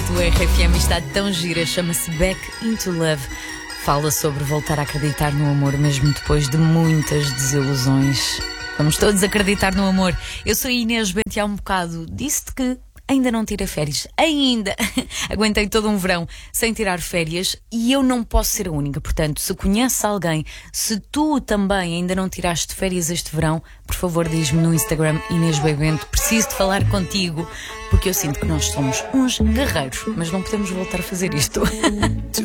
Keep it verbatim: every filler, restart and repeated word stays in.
do R F M está tão gira, chama-se Back into Love. Fala sobre voltar a acreditar no amor mesmo depois de muitas desilusões. Vamos todos acreditar no amor. Eu sou a Inês Bento e há um bocado disse-te que ainda não tira férias. Ainda! Aguentei todo um verão sem tirar férias e eu não posso ser a única. Portanto, se conheces alguém, se tu também ainda não tiraste férias este verão, por favor diz-me no Instagram Inês Bento. Preciso de falar contigo porque eu sinto que nós somos uns guerreiros, mas não podemos voltar a fazer isto.